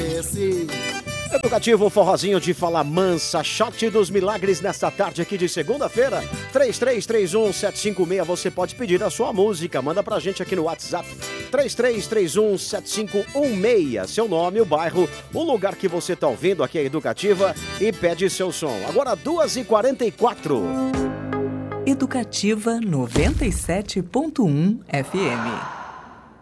esse. Educativo Forrozinho de Fala Mansa, shot dos milagres nesta tarde aqui de segunda-feira, 3331-756, você pode pedir a sua música, manda pra gente aqui no WhatsApp, 3331-7516, seu nome, o bairro, o lugar que você tá ouvindo aqui é Educativa e pede seu som. Agora 2h44. Educativa 97.1 FM.